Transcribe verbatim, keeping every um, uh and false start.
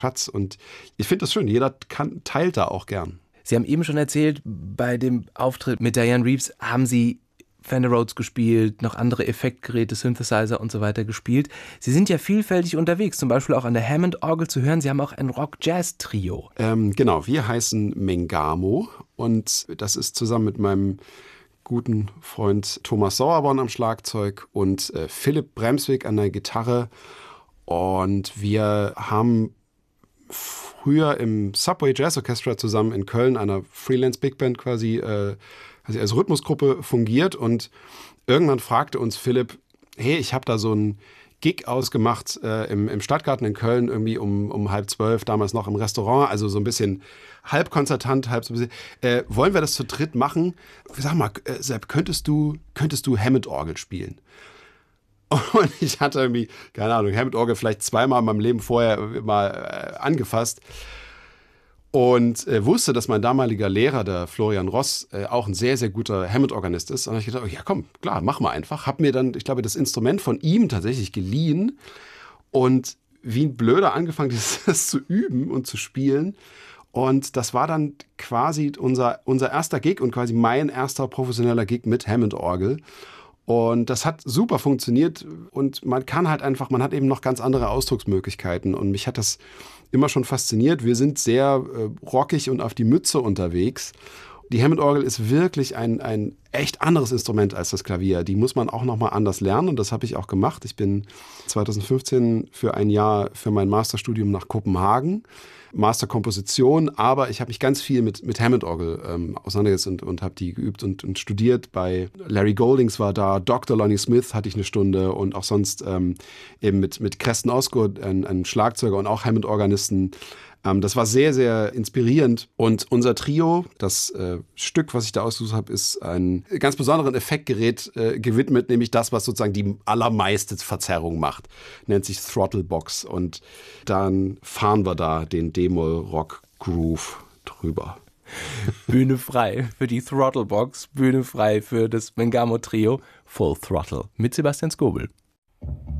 Schatz. Und ich finde das schön, jeder kann, teilt da auch gern. Sie haben eben schon erzählt, bei dem Auftritt mit Diane Reeves haben Sie Fender Rhodes gespielt, noch andere Effektgeräte, Synthesizer und so weiter gespielt. Sie sind ja vielfältig unterwegs, zum Beispiel auch an der Hammond-Orgel zu hören. Sie haben auch ein Rock-Jazz-Trio. Ähm, genau, wir heißen Mengamo und das ist zusammen mit meinem guten Freund Thomas Sauerborn am Schlagzeug und äh, Philipp Bremswig an der Gitarre. Und wir haben früher im Subway Jazz Orchestra zusammen in Köln, einer Freelance Big Band quasi, äh, also als Rhythmusgruppe fungiert. Und irgendwann fragte uns Philipp, hey, ich habe da so einen Gig ausgemacht äh, im, im Stadtgarten in Köln, irgendwie um, um halb zwölf, damals noch im Restaurant, also so ein bisschen halb konzertant, halb so ein bisschen. Äh, wollen wir das zu dritt machen? Sag mal, äh, Sepp, könntest du, könntest du Hammond-Orgel spielen? Und ich hatte irgendwie, keine Ahnung, Hammond-Orgel vielleicht zweimal in meinem Leben vorher mal äh, angefasst. Und äh, wusste, dass mein damaliger Lehrer, der Florian Ross, äh, auch ein sehr, sehr guter Hammond-Organist ist. Und dann habe ich gedacht, oh, ja komm, klar, mach mal einfach. Hab mir dann, ich glaube, das Instrument von ihm tatsächlich geliehen und wie ein Blöder angefangen, dieses zu üben und zu spielen. Und das war dann quasi unser, unser erster Gig und quasi mein erster professioneller Gig mit Hammond-Orgel. Und das hat super funktioniert und man kann halt einfach, man hat eben noch ganz andere Ausdrucksmöglichkeiten und mich hat das immer schon fasziniert. Wir sind sehr äh, rockig und auf die Mütze unterwegs. Die Hammond-Orgel ist wirklich ein, ein echt anderes Instrument als das Klavier. Die muss man auch nochmal anders lernen und das habe ich auch gemacht. Ich bin zwanzig fünfzehn für ein Jahr für mein Masterstudium nach Kopenhagen, Masterkomposition, aber ich habe mich ganz viel mit, mit Hammond-Orgel ähm, auseinandergesetzt und, und habe die geübt und, und studiert. Bei Larry Goldings war da, Doktor Lonnie Smith hatte ich eine Stunde und auch sonst ähm, eben mit, mit Kresten Osgood, ein, ein Schlagzeuger und auch Hammond-Organisten. Ähm, das war sehr, sehr inspirierend. Und unser Trio, das äh, Stück, was ich da ausgesucht habe, ist ein ganz besonderen Effektgerät äh, gewidmet, nämlich das, was sozusagen die allermeiste Verzerrung macht. Nennt sich Throttlebox. Und dann fahren wir da den D-Moll-Rock-Groove drüber. Bühne frei für die Throttlebox, Bühne frei für das Mengamo-Trio Full Throttle mit Sebastian Skobel.